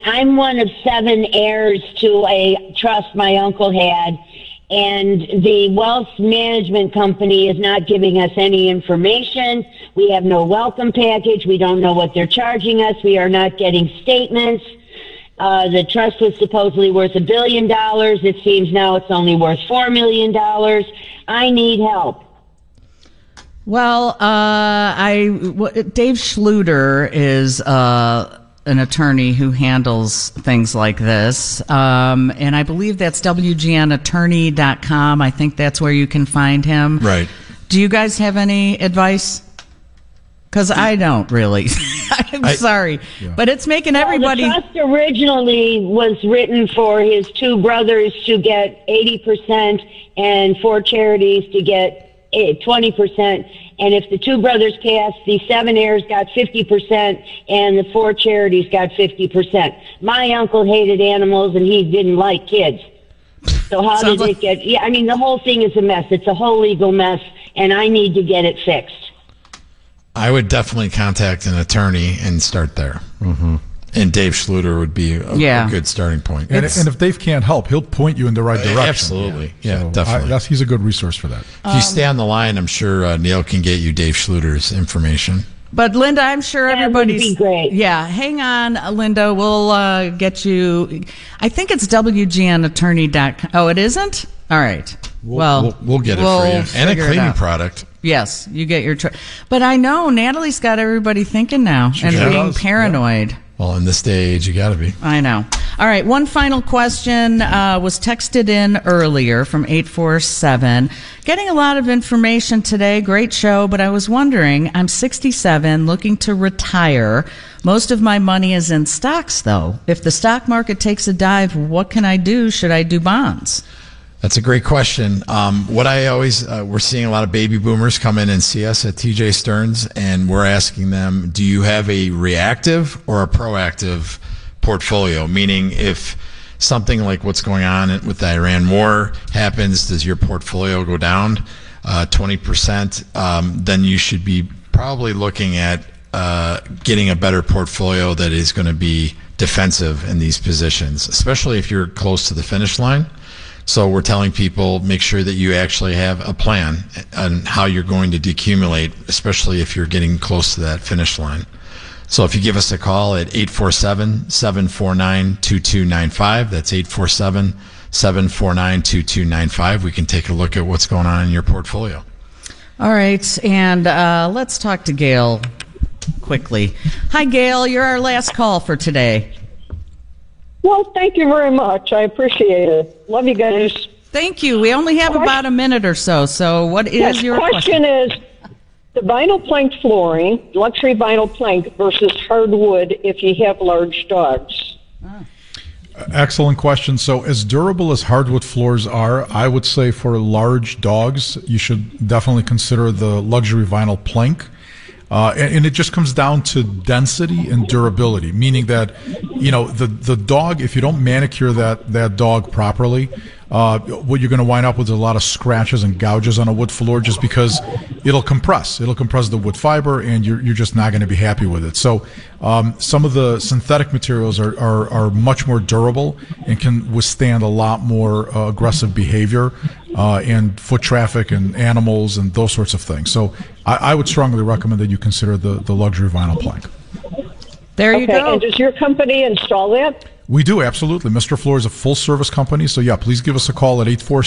I'm one of 7 heirs to a trust my uncle had, and the wealth management company is not giving us any information. We have no welcome package. We don't know what they're charging us. We are not getting statements. The trust was supposedly worth $1 billion. It seems now it's only worth $4 million. I need help. Well, Dave Schluter is an attorney who handles things like this, and I believe that's WGNattorney.com. I think that's where you can find him. Right. Do you guys have any advice? Because I don't really. I'm sorry. Yeah. But it's making everybody... The trust originally was written for his 2 brothers to get 80% and 4 charities to get 20%. And if the 2 brothers passed, the 7 heirs got 50% and the 4 charities got 50%. My uncle hated animals and he didn't like kids. So how did it get... Yeah, I mean, the whole thing is a mess. It's a whole legal mess, and I need to get it fixed. I would definitely contact an attorney and start there. Mm-hmm. And Dave Schluter would be a good starting point. And if Dave can't help, he'll point you in the right direction. Absolutely. Yeah, definitely. He's a good resource for that. If you stay on the line, I'm sure Neil can get you Dave Schluter's information. But, Linda, I'm sure everybody's... That would be great. Yeah, hang on, Linda. We'll get you... I think it's WGNattorney.com. Oh, it isn't? All right. We'll get it for you. And a cleaning product. Yes, you get your... But I know Natalie's got everybody thinking now and being paranoid. Yeah. Well, in this day age, you got to be. I know. All right, one final question was texted in earlier from 847. Getting a lot of information today. Great show, but I was wondering, I'm 67, looking to retire. Most of my money is in stocks, though. If the stock market takes a dive, what can I do? Should I do bonds? That's a great question. What I always, we're seeing a lot of baby boomers come in and see us at TJ Stearns, and we're asking them, do you have a reactive or a proactive portfolio? Meaning, if something like what's going on with the Iran war happens, does your portfolio go down 20%? Then you should be probably looking at getting a better portfolio that is going to be defensive in these positions, especially if you're close to the finish line. So we're telling people, make sure that you actually have a plan on how you're going to decumulate, especially if you're getting close to that finish line. So if you give us a call at 847-749-2295, that's 847-749-2295, we can take a look at what's going on in your portfolio. All right, and let's talk to Gail quickly. Hi, Gail. You're our last call for today. Well, thank you very much. I appreciate it. Love you guys. Thank you. We only have about a minute or so. So what is your question? Is the vinyl plank flooring, luxury vinyl plank versus hardwood if you have large dogs? Excellent question. So as durable as hardwood floors are, I would say for large dogs, you should definitely consider the luxury vinyl plank. And it just comes down to density and durability, meaning that, you know, the dog, if you don't manicure that dog properly, what you're going to wind up with is a lot of scratches and gouges on a wood floor just because it'll compress. It'll compress the wood fiber, and you're just not going to be happy with it. So some of the synthetic materials are much more durable and can withstand a lot more aggressive behavior and foot traffic and animals and those sorts of things. So I would strongly recommend that you consider the luxury vinyl plank. There you go. And does your company install that? We do, absolutely. Mr. Floor is a full-service company, so yeah, please give us a call at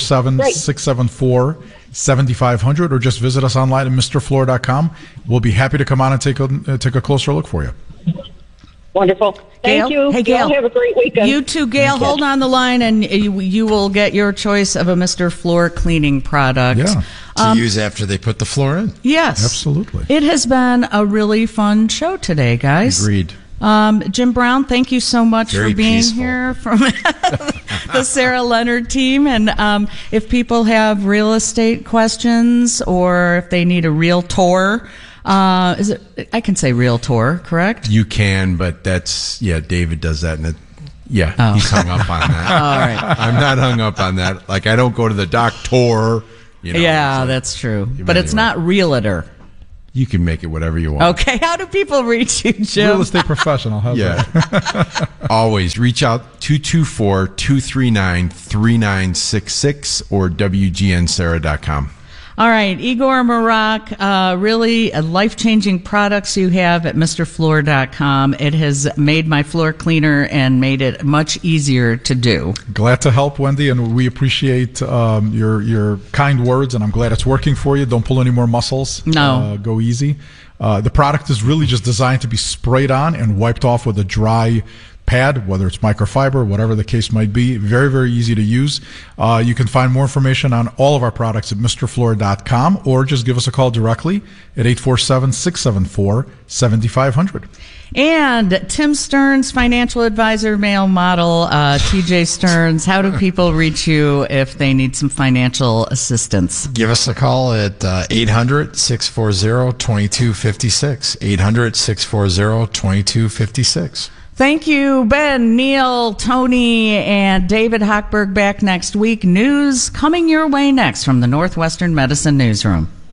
847-674-7500 or just visit us online at mrfloor.com. We'll be happy to come on and take a closer look for you. Wonderful. Thank you. Hey, Gail. Have a great weekend. You too, Gail. Hold on the line, and you will get your choice of a Mr. Floor cleaning product. Yeah. To use after they put the floor in. Yes. Absolutely. It has been a really fun show today, guys. Agreed. Jim Brown, thank you so much Very for being peaceful. here from the Sarah Leonard team. And if people have real estate questions or if they need a realtor, I can say realtor, correct? You can, but David does that, and he's hung up on that. All right. I'm not hung up on that. Like, I don't go to the doctor. Yeah, that's true. But it's not realtor. You can make it whatever you want. Okay, how do people reach you, Jim? Real estate professional. How's that? Always reach out 224-239-3966 or WGNSarah.com. All right, Igor Marak, really life-changing products you have at MrFloor.com. It has made my floor cleaner and made it much easier to do. Glad to help, Wendy, and we appreciate your kind words, and I'm glad it's working for you. Don't pull any more muscles. No. Go easy. The product is really just designed to be sprayed on and wiped off with a dry pad, whether it's microfiber, whatever the case might be. Very, very easy to use. You can find more information on all of our products at MrFloor.com or just give us a call directly at 847-674-7500. And Tim Stearns, financial advisor, male model, TJ Stearns. How do people reach you if they need some financial assistance? Give us a call at 800-640-2256. 800-640-2256. Thank you, Ben, Neil, Tony, and David Hochberg back next week. News coming your way next from the Northwestern Medicine Newsroom.